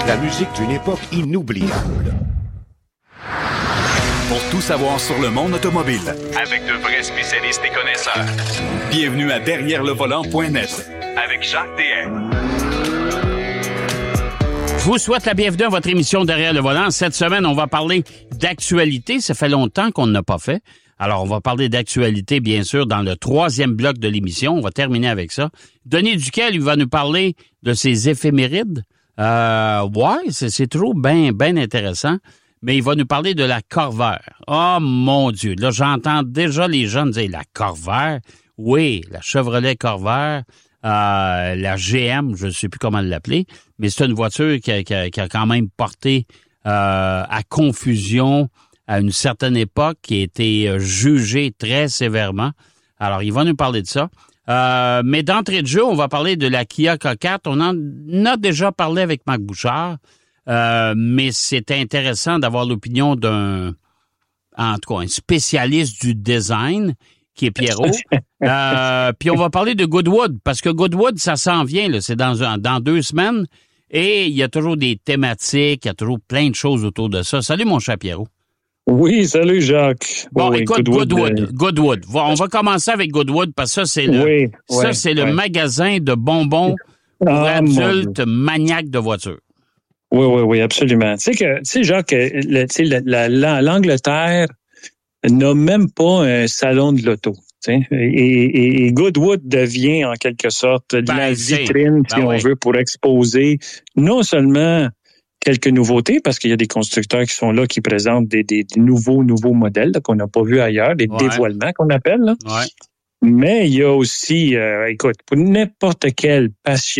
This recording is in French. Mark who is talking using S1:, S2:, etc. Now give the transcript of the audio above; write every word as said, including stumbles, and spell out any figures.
S1: La musique d'une époque inoubliable.
S2: Pour tout savoir sur le monde automobile, avec de vrais spécialistes et connaisseurs. Bienvenue à derrière le volant point net avec Jacques Déhaye.
S3: Je vous souhaite la bienvenue à votre émission Derrière le volant. Cette semaine, on va parler d'actualité. Ça fait longtemps qu'on ne l'a pas fait. Alors, on va parler d'actualité, bien sûr, dans le troisième bloc de l'émission. On va terminer avec ça. Denis Duquel, il va nous parler de ses éphémérides. Euh, ouais, c'est, c'est toujours bien, bien intéressant. Mais il va nous parler de la Corvair. Oh, mon Dieu. Là, j'entends déjà les jeunes dire la Corvair. Oui, la Chevrolet Corvair. Euh, la G M, je ne sais plus comment l'appeler, mais c'est une voiture qui a, qui a, qui a quand même porté euh, à confusion à une certaine époque, qui a été jugée très sévèrement. Alors, il va nous parler de ça. Euh, mais d'entrée de jeu, on va parler de la Kia K quatre. On en a déjà parlé avec Marc Bouchard, euh, mais c'est intéressant d'avoir l'opinion d'un, en tout cas, un spécialiste du design, qui est Pierrot. euh, puis on va parler de Goodwood, parce que Goodwood, ça s'en vient, là, c'est dans, dans deux semaines, et il y a toujours des thématiques, il y a toujours plein de choses autour de ça. Salut, mon cher Pierrot.
S4: Oui, salut, Jacques.
S3: Bon,
S4: oui,
S3: écoute,
S4: Goodwood.
S3: Goodwood,
S4: Euh...
S3: Goodwood. On va commencer avec Goodwood, parce que ça, c'est le,
S4: oui,
S3: ça,
S4: ouais,
S3: c'est
S4: ouais.
S3: le magasin de bonbons pour
S4: ah,
S3: adultes maniaques de voitures.
S4: Oui, oui, oui, absolument. Tu sais que, tu sais, Jacques, le, tu sais, la, la, la, l'Angleterre n'a même pas un salon de l'auto. Et, et, et Goodwood devient en quelque sorte ben, la vitrine, ben si oui. on veut, pour exposer non seulement quelques nouveautés, parce qu'il y a des constructeurs qui sont là, qui présentent des, des, des nouveaux, nouveaux modèles là, qu'on n'a pas vus ailleurs, des ouais. dévoilements qu'on appelle. Là.
S3: Ouais.
S4: Mais il y a aussi, euh, écoute, pour n'importe quel passionné